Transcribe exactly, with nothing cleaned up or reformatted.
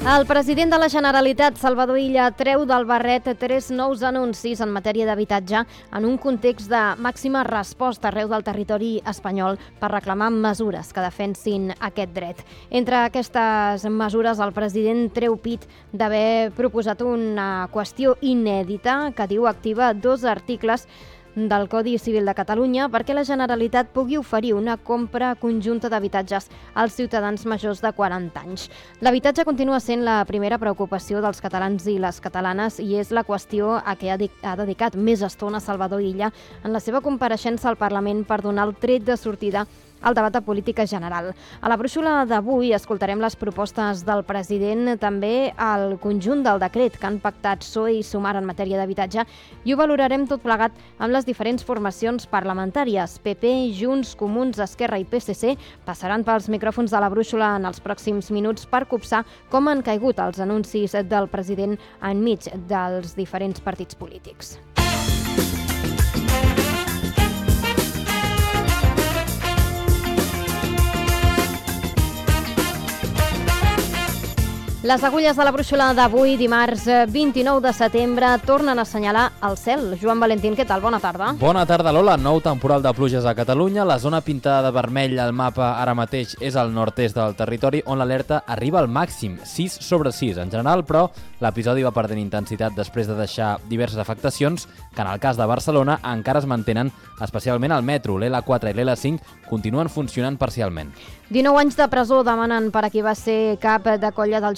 El president de la Generalitat, Salvador Illa, treu del barret tres nous anuncis en matèria d'habitatge en un context de màxima resposta arreu del territori espanyol per reclamar mesures que defensin aquest dret. Entre aquestes mesures, el president treu pit d'haver proposat una qüestió inèdita que diu activa dos articles del Codi Civil de Catalunya perquè la Generalitat pugui oferir una compra conjunta d'habitatges als ciutadans majors de quaranta anys. L'habitatge continua sent la primera preocupació dels catalans i les catalanes i és la qüestió a què ha dedicat més estona Salvador Illa en la seva compareixença al Parlament per donar el tret de sortida al debat de política general. A la brúixola d'avui escoltarem les propostes del president, també el conjunt del decret que han pactat P S O E i Sumar en matèria d'habitatge i ho valorarem tot plegat amb les diferents formacions parlamentàries. P P, Junts, Comuns, Esquerra i P S C passaran pels micròfons de la brúixola en els pròxims minuts per copsar com han caigut els anuncis del president enmig dels diferents partits polítics. Les agulles de la brúixola d'avui, dimarts vint-i-nou de setembre, tornen a assenyalar el cel. Joan Valentín, què tal? Bona tarda. Bona tarda, Lola. Nou temporal de pluges a Catalunya. La zona pintada de vermell al mapa ara mateix és al nord-est del territori, on l'alerta arriba al màxim, sis sobre sis. En general, però, l'episodi va perdent intensitat després de deixar diverses afectacions que, en el cas de Barcelona, encara es mantenen, especialment al metro. L'L quatre i l'L cinc continuen funcionant parcialment. dinou anys de presó demanen per a qui va ser cap de colla del